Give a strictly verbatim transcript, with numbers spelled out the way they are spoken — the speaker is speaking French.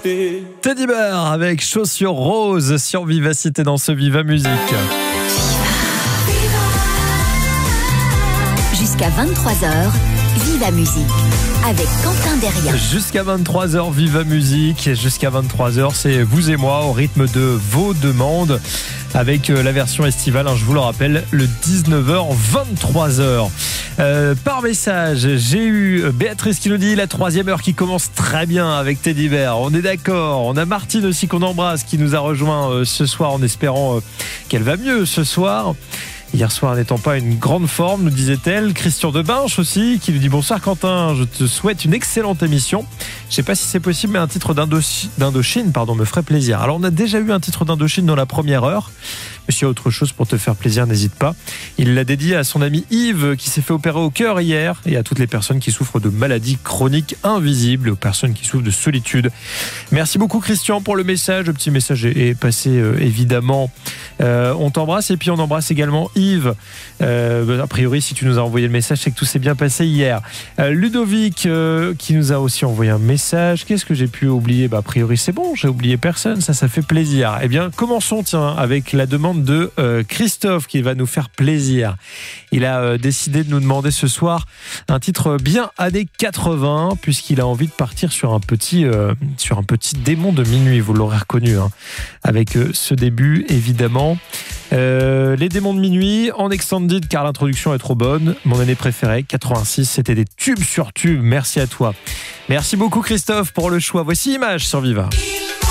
côté. Teddy Bear avec Chaussures Roses sur Vivacité dans ce Viva Musique. Jusqu'à vingt-trois heures, Viva Musique avec Quentin Derrien. Jusqu'à vingt-trois heures, Viva Musique. Jusqu'à vingt-trois heures, c'est vous et moi au rythme de vos demandes. Avec la version estivale, hein, je vous le rappelle, le dix-neuf heures, vingt-trois heures. Euh, par message, j'ai eu Béatrice qui nous dit la troisième heure qui commence très bien avec Teddy Bear. On est d'accord. On a Martine aussi qu'on embrasse qui nous a rejoint euh, ce soir en espérant euh, qu'elle va mieux ce soir. Hier soir n'étant pas une grande forme, nous disait-elle. Christian Debinche aussi, qui lui dit bonsoir Quentin, je te souhaite une excellente émission. Je ne sais pas si c'est possible, mais un titre d'Indochine, d'Indochine pardon, me ferait plaisir. Alors on a déjà eu un titre d'Indochine dans la première heure. Mais s'il y a autre chose pour te faire plaisir, n'hésite pas. Il l'a dédié à son ami Yves, qui s'est fait opérer au cœur hier, et à toutes les personnes qui souffrent de maladies chroniques invisibles, aux personnes qui souffrent de solitude. Merci beaucoup Christian pour le message. Le petit message est passé euh, évidemment. Euh, on t'embrasse et puis on embrasse également Yves. Euh, a priori, si tu nous as envoyé le message, c'est que tout s'est bien passé hier. Euh, Ludovic euh, qui nous a aussi envoyé un message. Qu'est-ce que j'ai pu oublier ? Bah, a priori, c'est bon, j'ai oublié personne. Ça, ça fait plaisir. Eh bien, commençons tiens avec la demande de euh, Christophe qui va nous faire plaisir. Il a euh, décidé de nous demander ce soir un titre bien années quatre-vingts puisqu'il a envie de partir sur un petit, euh, sur un petit démon de minuit. Vous l'aurez reconnu hein, avec euh, ce début évidemment. Euh, les démons de minuit en extended car l'introduction est trop bonne. Mon année préférée, quatre-vingt-six, c'était des tubes sur tubes. Merci à toi. Merci beaucoup Christophe pour le choix. Voici Image sur Viva.